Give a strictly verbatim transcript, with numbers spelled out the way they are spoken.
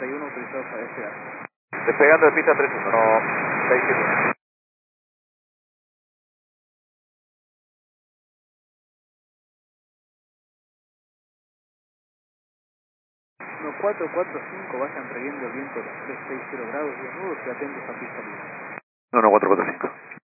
treinta y uno autorizado para despegar. Despegando de pista tres uno, no, seis siete. uno cuatro cuatro cinco, vayan previendo el viento a los trescientos sesenta grados, diez nudos y atentos a pista libre. uno cuatro cuatro cinco.